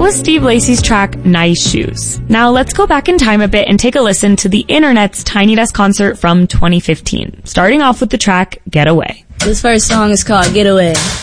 was Steve Lacy's track, Nice Shoes. Now let's go back in time a bit and take a listen to the internet's Tiny Desk concert from 2015, starting off with the track, Get Away. This first song is called Get Away.